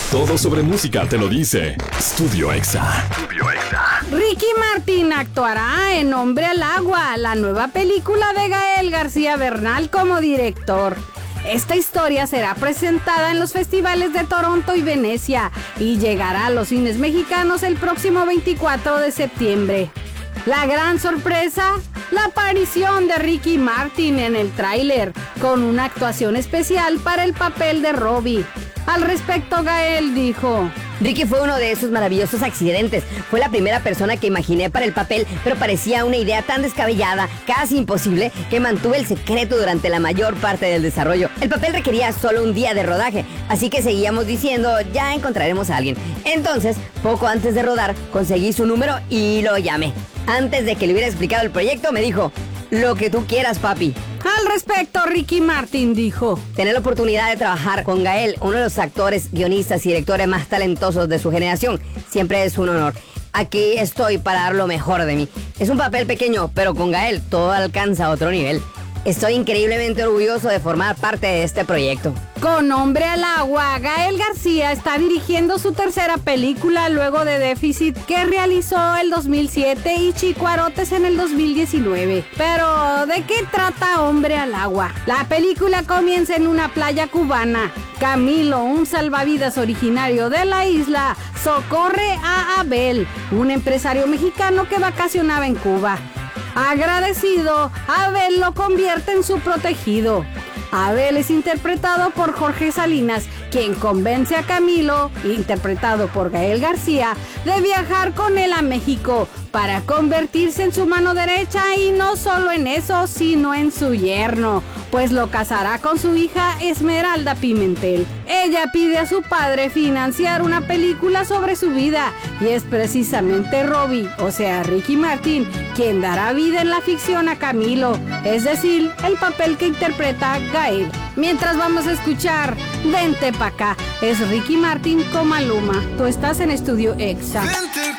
Todo sobre música te lo dice Studio Exa. Ricky Martin actuará en Hombre al Agua, la nueva película de Gael García Bernal como director. Esta historia será presentada en los festivales de Toronto y Venecia y llegará a los cines mexicanos el próximo 24 de septiembre. La gran sorpresa, la aparición de Ricky Martin en el tráiler, con una actuación especial para el papel de Robbie. Al respecto, Gael dijo: Ricky fue uno de esos maravillosos accidentes. Fue la primera persona que imaginé para el papel, pero parecía una idea tan descabellada, casi imposible, que mantuve el secreto durante la mayor parte del desarrollo. El papel requería solo un día de rodaje, así que seguíamos diciendo, ya encontraremos a alguien. Entonces, poco antes de rodar, conseguí su número y lo llamé. Antes de que le hubiera explicado el proyecto, me dijo: lo que tú quieras, papi. Al respecto, Ricky Martin dijo: tener la oportunidad de trabajar con Gael, uno de los actores, guionistas y directores más talentosos de su generación, siempre es un honor. Aquí estoy para dar lo mejor de mí. Es un papel pequeño, pero con Gael todo alcanza a otro nivel. Estoy increíblemente orgulloso de formar parte de este proyecto. Con Hombre al Agua, Gael García está dirigiendo su tercera película luego de Déficit, que realizó el 2007, y Chicuarotes en el 2019. Pero, ¿de qué trata Hombre al Agua? La película comienza en una playa cubana. Camilo, un salvavidas originario de la isla, socorre a Abel, un empresario mexicano que vacacionaba en Cuba. Agradecido, Abel lo convierte en su protegido. Abel es interpretado por Jorge Salinas, quien convence a Camilo, interpretado por Gael García, de viajar con él a México para convertirse en su mano derecha, y no solo en eso, sino en su yerno, pues lo casará con su hija Esmeralda Pimentel. Ella pide a su padre financiar una película sobre su vida, y es precisamente Robbie, o sea Ricky Martin, quien dará vida en la ficción a Camilo, es decir, el papel que interpreta Gael. Mientras vamos a escuchar Vente pa' acá, es Ricky Martin con Maluma. Tú estás en Estudio Exa.